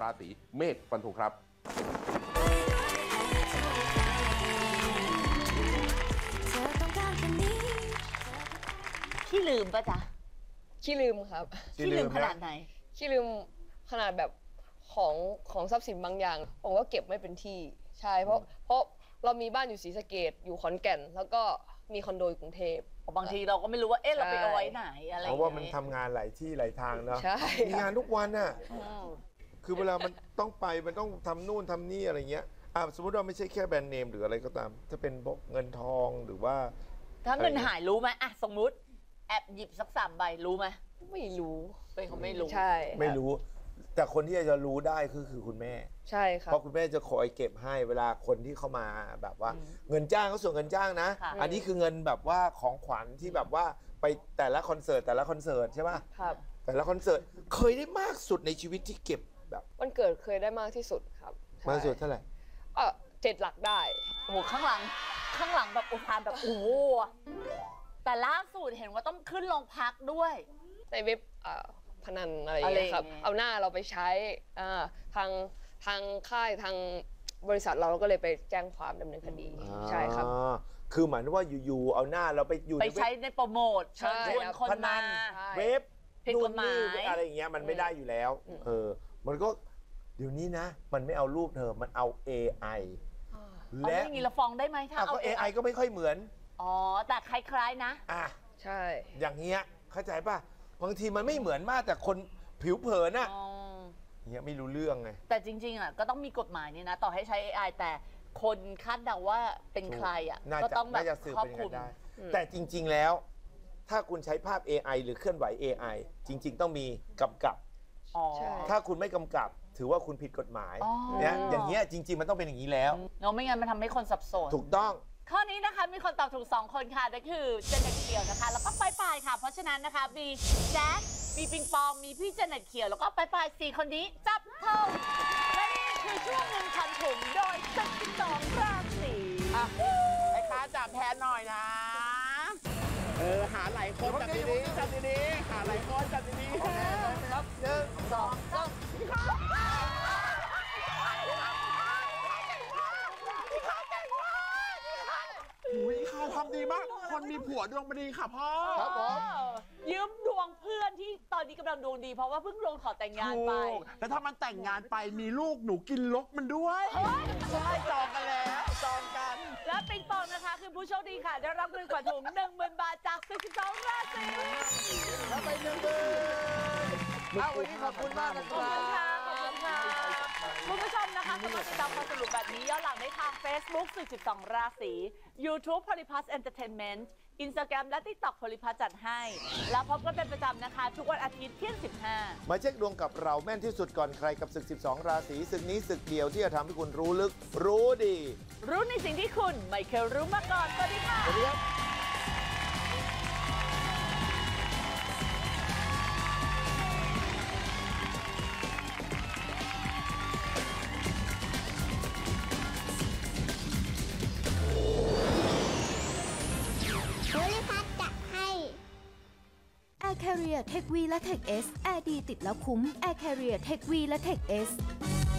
ราศีเมษฟันธงครับขี้ลืมปะจ๊ะขี้ลืมครับขี้ลืมขนาดไหนขี้ลืมขนาดแบบของทรัพย์สินบางอย่างผมก็เก็บไม่เป็นที่ใช่เพราะเรามีบ้านอยู่ศรีสะเกษอยู่ขอนแก่น แล้วก็มีคอนโดอยู่กรุงเทพบางทีเราก็ไม่รู้ว่าเอ๊ะเราไปเอาไว้ไหนอะไรเพราะว่ามันทำงานหลายที่หลายทางเนาะใช่มีงานทุกวันน่ะคือเวลามันต้องไปมันต้องทำนู่นทำนี่อะไรเงี้ยสมมติว่าไม่ใช่แค่แบรนด์เนมหรืออะไรก็ตามถ้าเป็นพวกเงินทองหรือว่าถ้าเงินหายรู้ไหมอะสมมุติแอบหยิบสัก3 ใบรู้ไหมไม่รู้เป็นเขาไม่รู้ใช่ไม่รู้ แต่คนที่จะรู้ได้คือคุณแม่ใช่ครับเพราะคุณแม่จะคอยเก็บให้เวลาคนที่เข้ามาแบบว่าเงินจ้างเขาส่วนเงินจ้างนะ อันนี้คือเงินแบบว่าของขวัญที่แบบว่าไปแต่ละคอนเสิร์ตใช่ป่ะครับแต่ละคอนเสิร์ตเคยได้มากสุดในชีวิตที่เก็บแบบวันเกิดเคยได้มากที่สุดครับใช่มากสุดเท่าไหร่ 7 หลักได้โอ้โหข้างหลังแบบอุทานแบบโอ้โหแต่ล่าสุดเห็นว่าต้องขึ้นโรงพักด้วยในเว็บพนันอะไรอย่างเงี้ยครับอะไรอย่างเงี้ยเอาหน้าเราไปใช้ทางค่ายทางบริษัทเราก็เลยไปแจ้งความดำเนินคดีใช่ครับคือหมายถึงว่าอยู่ๆเอาหน้าเราไปอยู่ไปใช้ในโปรโมทใช่เชิญชวนคนพนัมานใช่เว็บผิดกฎหมายนู่นนี่อะไรอย่างเงี้ยมันไม่ได้อยู่แล้ว มันก็เดี๋ยวนี้นะ มันไม่เอารูปเธอมันเอา AI และและอย่างนี้เราฟ้องได้ไหมถ้าเอาก็ AI ก็ไม่ค่อยเหมือนอ๋อแต่คล้ายๆนะใช่อย่างเงี้ยเข้าใจป่ะบางทีมันไม่เหมือนมากแต่คนผิวเผินอะเงี้ยไม่รู้เรื่องไงแต่จริงๆอ่ะก็ต้องมีกฎหมายนี่นะ ต่อให้ใช้ AI แต่คนคาดเดาว่าเป็นใครอ่ะ ก็ต้องแบบน่าจะสืบครอบเป็นคลุมกันได้ แต่จริง ๆแล้ว ถ้าคุณใช้ภาพ AI หรือเคลื่อนไหว AI จริง ๆ ต้องมีกำกับอ๋อใช่ถ้าคุณไม่กำกับ ถือว่าคุณผิดกฎหมายอ๋อเนี่ยอย่างเงี้ยจริง ๆ มันต้องเป็นอย่างนี้แล้วเนาะไม่งั้นมันทำให้คนสับสนถูกต้องข้อนี้นะคะมีคนตอบถูก 2 คนค่ะนั่นคือเจเน็ตเขียวนะคะ แล้วก็ปลายๆค่ะ เพราะฉะนั้นนะคะมีแจ็คมีปิงปองมีพี่เจเน็ตเขียวแล้วก็ปลายๆ4 คนนี้จับเท่าและนี่คือช่วงเงินพันถุงโดย12 ราศีไอ้ค้าจับแทนหน่อยนะ หาหลายคนจับดีๆจับดีๆหาหลายคนจับดีๆครับ1 2 3อุ้ยเขาทำดีมาก คนมีผัวดวงไม่ดีค่ะพ่อครับผมยืมดวงเพื่อนที่ตอนนี้กำลังดวงดี เพราะว่าเพิ่งลงขอแต่งงานไปถูกแล้วถ้ามันแต่งงานไปมีลูกหนูกินลกมันด้วย ใช่จองกันแล้วจองกันและปิงปองนะคะ คือผู้โชคดีค่ะ ได้รับเงินขวัญถุง 10,000 บาทจาก12 ราศีแล้วไป1 0,000วันนี้ขอบคุณมากนะคขอบรัคุณค่ะบขอบคุณค่ะ คุณผู้ชมนะคะสามารถติดตามความสรุปแบบนี้ย้อนหลังได้ทาง Facebook 12 ราศี YouTube Polyplus Entertainment Instagram และ TikTok Polyplus จัดให้ แล้วพบกันเป็นประจำนะคะ ทุกวันอาทิตย์เที่ยง 15 มาเช็คดวงกับเราแม่นที่สุดก่อนใครกับศึก 12 ราศีศึกนี้ศึกเดียวที่จะทำให้คุณรู้ลึกรู้ดีรู้ในสิ่งที่คุณไม่เคยรู้มาก่อน สวัสดีค่ะสวัสดีครับ Air Carrier Tech V และ Tech S Air ดีติดแล้วคุ้ม Air Carrier Tech V และ Tech S